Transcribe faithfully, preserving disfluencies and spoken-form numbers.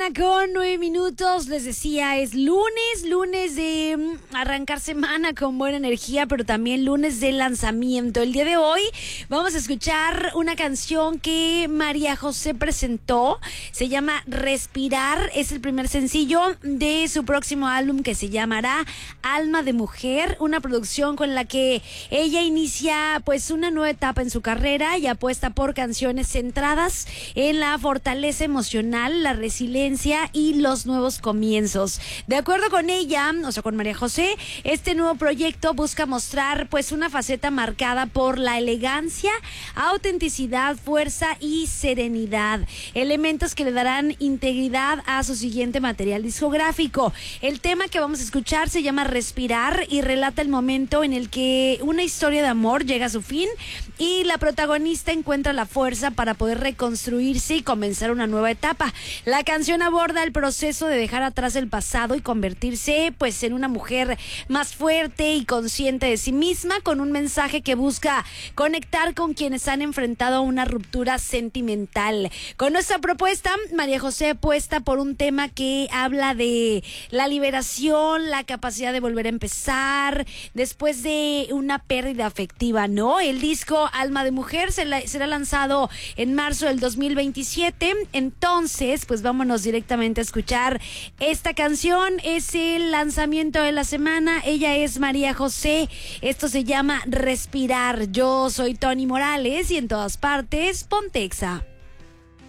Con nueve minutos, les decía, es lunes, lunes de mm, arrancar semana con buena energía, pero también lunes de lanzamiento. El día de hoy vamos a escuchar una canción que María José presentó, se llama Respirar, es el primer sencillo de su próximo álbum que se llamará Alma de Mujer, una producción con la que ella inicia pues una nueva etapa en su carrera y apuesta por canciones centradas en la fortaleza emocional, la resiliencia y los nuevos comienzos. De acuerdo con ella, o sea, con María José, este nuevo proyecto busca mostrar pues una faceta marcada por la elegancia, autenticidad, fuerza y serenidad, elementos que le darán integridad a su siguiente material discográfico. El tema que vamos a escuchar se llama Respirar y relata el momento en el que una historia de amor llega a su fin y la protagonista encuentra la fuerza para poder reconstruirse y comenzar una nueva etapa. La canción aborda el proceso de dejar atrás el pasado y convertirse pues en una mujer más fuerte y consciente de sí misma, con un mensaje que busca conectar con quienes han enfrentado una ruptura sentimental. Con nuestra propuesta, María José apuesta por un tema que habla de la liberación, la capacidad de volver a empezar después de una pérdida afectiva, ¿no? El disco Alma de Mujer será lanzado en marzo del dos mil veintisiete, entonces pues vámonos directamente a escuchar esta canción. Es el lanzamiento de la semana. Ella es María José. Esto se llama Respirar. Yo soy Tony Morales y en todas partes, Pontexa.